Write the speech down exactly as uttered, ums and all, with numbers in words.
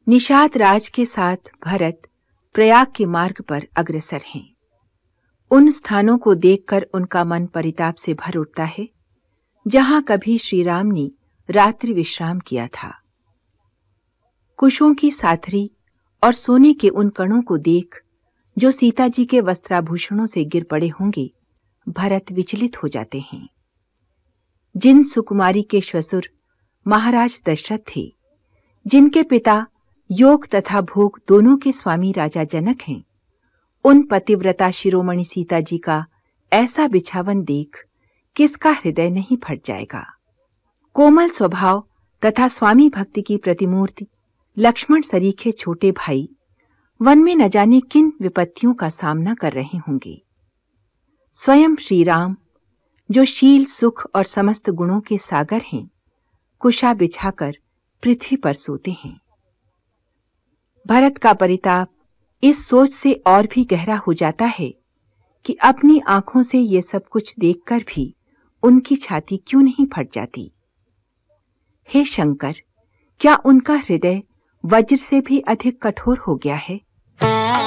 निषाद राज के साथ भरत प्रयाग के मार्ग पर अग्रसर हैं। उन स्थानों को देखकर उनका मन परिताप से भर उठता है जहां कभी श्री राम ने रात्रि विश्राम किया था। कुशों की साथरी और सोने के उन कणों को देख जो सीता जी के वस्त्राभूषणों से गिर पड़े होंगे, भरत विचलित हो जाते हैं। जिन सुकुमारी के श्वशुर महाराज दशरथ थे, जिनके पिता योग तथा भोग दोनों के स्वामी राजा जनक हैं, उन पतिव्रता शिरोमणि सीता जी का ऐसा बिछावन देख किसका हृदय नहीं फट जाएगा। कोमल स्वभाव तथा स्वामी भक्ति की प्रतिमूर्ति लक्ष्मण सरीखे छोटे भाई वन में न जाने किन विपत्तियों का सामना कर रहे होंगे। स्वयं श्री राम, जो शील सुख और समस्त गुणों के सागर हैं, कुशा बिछाकर पृथ्वी पर सोते हैं। भरत का परिताप इस सोच से और भी गहरा हो जाता है कि अपनी आंखों से ये सब कुछ देखकर भी उनकी छाती क्यों नहीं फट जाती। हे शंकर, क्या उनका हृदय वज्र से भी अधिक कठोर हो गया है?